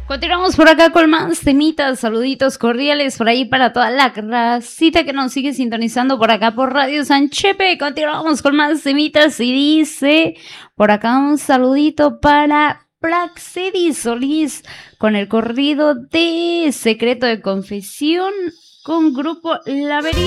Continuamos por acá con más temitas, saluditos cordiales por ahí para toda la racita que nos sigue sintonizando por acá por Radio San Chepe. Continuamos con más temitas y dice por acá un saludito para Praxedis Solís con el corrido de Secreto de Confesión con Grupo Laberinto.